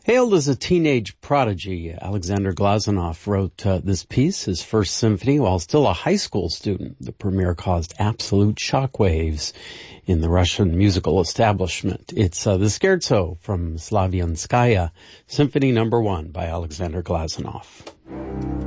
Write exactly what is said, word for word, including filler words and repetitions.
Hailed as a teenage prodigy, Alexander Glazunov wrote uh, this piece, his first symphony, while still a high school student. The premiere caused absolute shockwaves in the Russian musical establishment. It's uh, the Scherzo from Slavianskaya, Symphony Number One by Alexander Glazunov.